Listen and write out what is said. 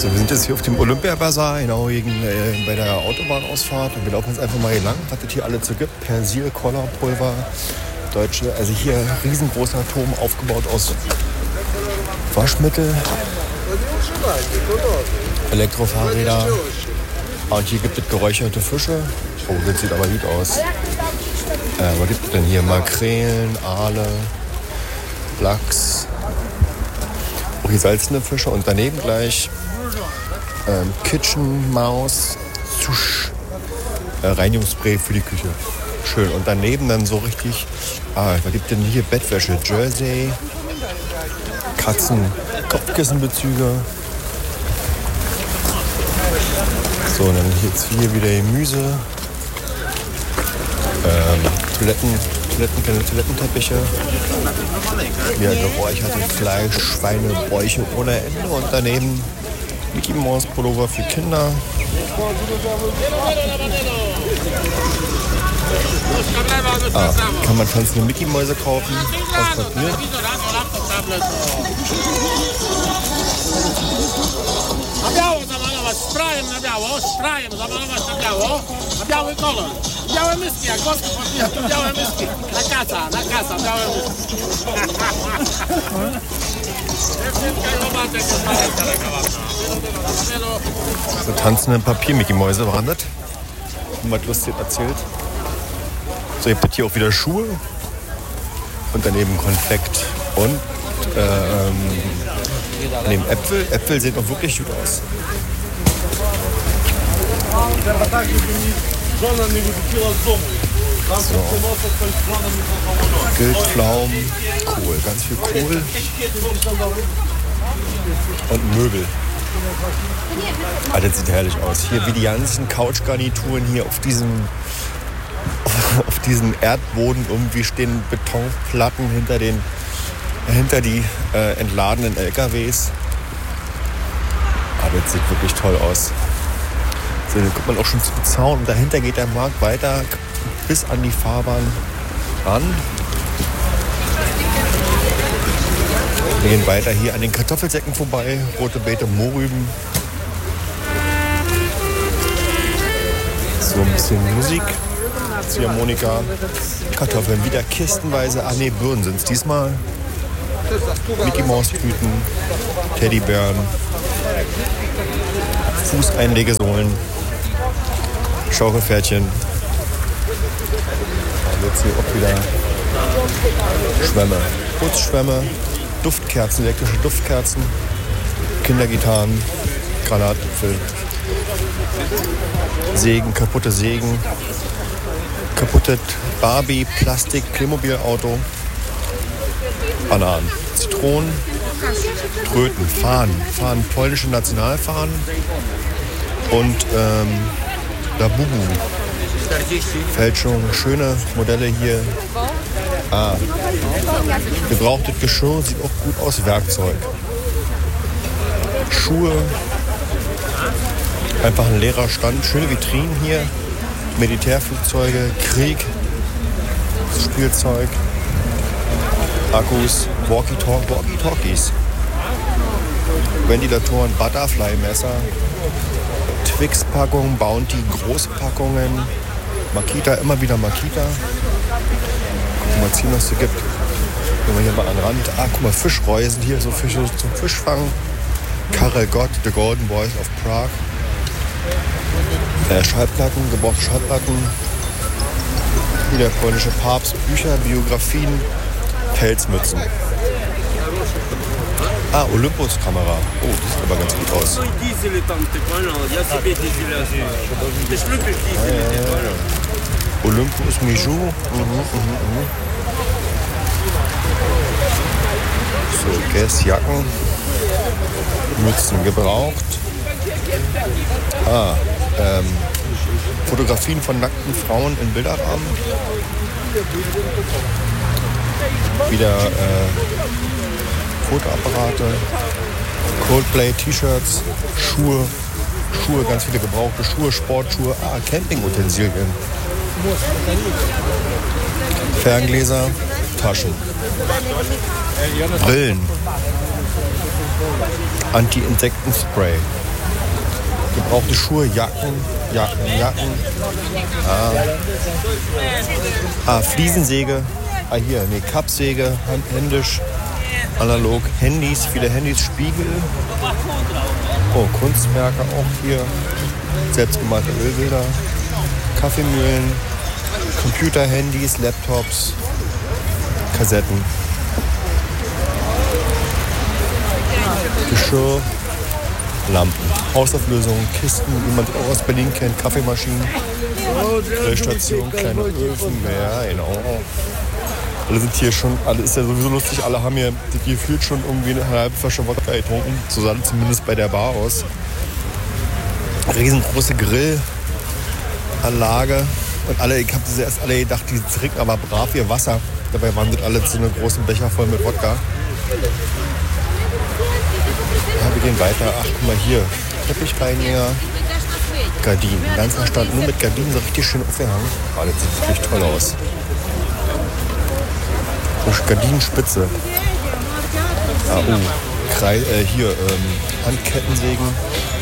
So, wir sind jetzt hier auf dem Olympia-Bazar, genau bei der Autobahnausfahrt. Und wir laufen jetzt einfach mal hier lang, was es hier alles so gibt. Persil, Colorpulver, deutsche, also hier riesengroßer Turm aufgebaut aus Waschmittel, Elektrofahrräder. Und hier gibt es geräucherte Fische. Oh, das sieht aber gut aus. Was gibt es denn hier? Makrelen, Aale, Lachs. Auch hier salzene Fische und daneben gleich Kitchen Maus, Sush, Reinigungsspray für die Küche. Schön. Und daneben dann so richtig, was gibt denn hier? Bettwäsche, Jersey, Katzen, Kopfkissenbezüge. So, und dann jetzt hier wieder Gemüse, keine Toilettenteppiche, wieder geräuchertes Fleisch, Schweine, Bäuche ohne Ende und daneben Mickey Mouse Pullover für Kinder. Kann man tanzende Mickey Mäuse kaufen aus Papier. Biały kolor. Białe myski, jak gorzko podbija, to białe myski. Na kasa, białe myski. So tanzende Papier-Mickey-Mäuse waren das. Und was lustig erzählt. So, ihr habt hier auch wieder Schuhe. Und daneben Konfekt. Und neben Äpfel. Äpfel sehen auch wirklich gut aus. So. Wildpflaumen, Kohl, ganz viel Kohl und Möbel. Das sieht herrlich aus. Hier wie die ganzen Couchgarnituren hier auf diesem Erdboden irgendwie stehen Betonplatten hinter die entladenen LKWs. Das sieht wirklich toll aus. So, dann kommt man auch schon zum Zaun und dahinter geht der Markt weiter bis an die Fahrbahn ran. Wir gehen weiter hier an den Kartoffelsäcken vorbei, rote Beete, Mohrrüben. So ein bisschen Musik, Ziehharmonika, Kartoffeln, wieder kistenweise. Birnen sind es diesmal. Mickey Maus Tüten, Teddybären, Fußeinlegesohlen, Schaukelpferdchen. Jetzt hier auch wieder Schwämme, Putzschwämme, Duftkerzen, elektrische Duftkerzen, Kindergitarren, Granatäpfel, Sägen, kaputte Sägen, kaputte Barbie, Plastik, Playmobil-Auto, Bananen, Zitronen, Tröten, Fahnen, polnische Nationalfahnen und Labubu. Fälschung, schöne Modelle hier. Gebrauchtes Geschirr, sieht auch gut aus, Werkzeug. Schuhe, einfach ein leerer Stand, schöne Vitrinen hier. Militärflugzeuge, Krieg, Spielzeug, Akkus, Walkie-Talkies, Ventilatoren, Butterfly-Messer, Twix-Packungen, Bounty, Großpackungen, Makita, immer wieder Makita. Gucken wir mal ziehen, was es hier gibt. Gehen wir hier mal an den Rand. Guck mal, Fischreusen hier, so Fische zum Fischfangen. Karel Gott, The Golden Boys of Prague. Schallplatten, gebrauchte Schallplatten. Hier der polnische Papst, Bücher, Biografien, Pelzmützen. Olympus-Kamera. Oh, die sieht aber ganz gut aus. Olympus Mijou. So, Guess-Jacken. Mützen gebraucht. Fotografien von nackten Frauen in Bilderrahmen. Wieder Fotoapparate, Coldplay, T-Shirts, Schuhe, ganz viele gebrauchte Schuhe, Sportschuhe, Campingutensilien, Ferngläser, Taschen, Brillen, Anti-Insektenspray, Gebrauchte Schuhe, Jacken. Fliesensäge. Hier, Kappsäge, händisch, analog. Handys, viele Handys, Spiegel. Oh, Kunstwerke auch hier. Selbstgemalte Ölbilder. Kaffeemühlen. Computer, Handys, Laptops. Kassetten. Geschirr. Lampen, Hausauflösungen, Kisten, wie man auch aus Berlin kennt, Kaffeemaschinen, Grillstation, kleine Öfen, ja, genau. Alle sind hier schon, ist ja sowieso lustig, alle haben hier gefühlt schon irgendwie eine halbe Flasche Wodka getrunken, so sah das zumindest bei der Bar aus. Riesengroße Grillanlage und ich habe erst alle gedacht, die trinken aber brav ihr Wasser. Dabei waren das alle so eine großen Becher voll mit Wodka. Ja, wir gehen weiter. Ach, guck mal hier. Teppichreiniger. Gardinen. Ein ganzer Stand nur mit Gardinen, so richtig schön aufgehangen. Oh, das sieht wirklich toll aus. Gardinenspitze. Handkettensägen.